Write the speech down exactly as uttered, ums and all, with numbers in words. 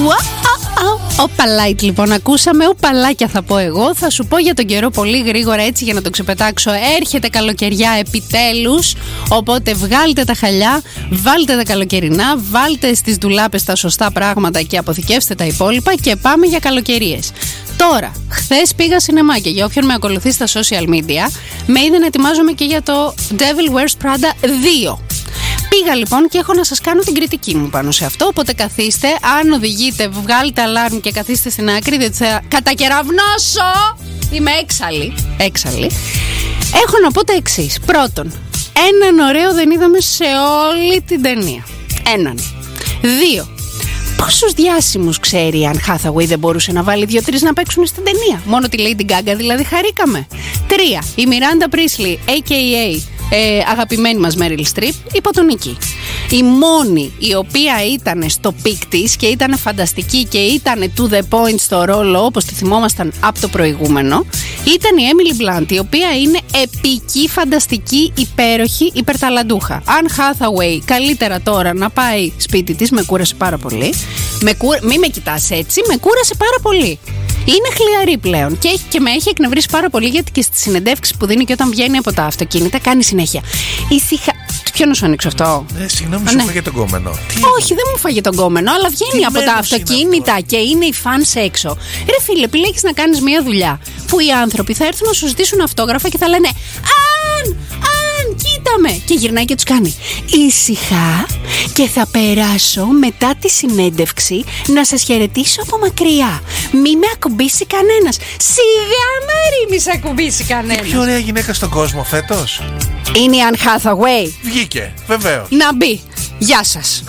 Ο Παλάιτ λοιπόν ακούσαμε, ο Παλάκια θα πω εγώ. Θα σου πω για τον καιρό πολύ γρήγορα έτσι για να το ξεπετάξω. Έρχεται καλοκαιριά επιτέλους. Οπότε βγάλτε τα χαλιά, βάλτε τα καλοκαιρινά, βάλτε στις ντουλάπες τα σωστά πράγματα και αποθηκεύστε τα υπόλοιπα και πάμε για καλοκαιρίες. Τώρα, χθες πήγα σινεμά και για όποιον με ακολουθεί στα social media, με είδε να ετοιμάζομαι και για το Devil Wears Prada δύο. Πήγα λοιπόν και έχω να σας κάνω την κριτική μου πάνω σε αυτό. Οπότε καθίστε, αν οδηγείτε, βγάλτε αλάρμ και καθίστε στην άκρη, διότι θα κατακεραυνώσω. Είμαι έξαλλη. Έξαλλη. Έχω να πω τα εξής. Πρώτον, έναν ωραίο δεν είδαμε σε όλη την ταινία. Έναν. Δύο. Πόσους διάσημους ξέρει η Anne Hathaway δεν μπορούσε να βάλει δύο-τρεις να παίξουν στην ταινία? Μόνο τη Lady Gaga δηλαδή χαρήκαμε. Τρία. Η Miranda Priestley, έι κέι έι Ε, αγαπημένη μας Meryl Streep, υποτονική. Η μόνη η οποία ήταν στο πικ της και ήταν φανταστική και ήταν to the point στο ρόλο, όπως τη θυμόμασταν από το προηγούμενο, ήταν η Emily Blunt, η οποία είναι επική, φανταστική, υπέροχη, υπερταλαντούχα. Αν Hathaway καλύτερα τώρα να πάει σπίτι της, με κούρασε πάρα πολύ. Με κου... Μη με κοιτάς έτσι, με κούρασε πάρα πολύ. Είναι χλιαρή πλέον και, έχει, και με έχει εκνευρίσει πάρα πολύ, γιατί και στις συνεντεύξεις που δίνει και όταν βγαίνει από τα αυτοκίνητα κάνει συνέχεια ησυχα... Ποιο να σου ανοίξω αυτό? Ε, συγγνώμη, σου ναι. φάγε τον κόμενο. Τι Όχι, δεν μου φάγε τον κόμενο, αλλά βγαίνει τι από τα αυτοκίνητα και είναι οι φανς έξω. Ρε φίλε, επιλέγεις να κάνεις μια δουλειά που οι άνθρωποι θα έρθουν να σου ζητήσουν αυτόγραφα και θα λένε Αν, Αν, κοίτα με. Και γυρνάει και τους κάνει ήσυχα και θα περάσω μετά τη συνέντευξη να σας χαιρετήσω από μακριά. Μη με ακουμπήσει κανένας. Σιγά Μαρή, μη σε ακουμπήσει κανένας. Η πιο ωραία γυναίκα στον κόσμο φέτος είναι η Anne Hathaway. βγήκε, βεβαίως. Να μπει. Γεια σας.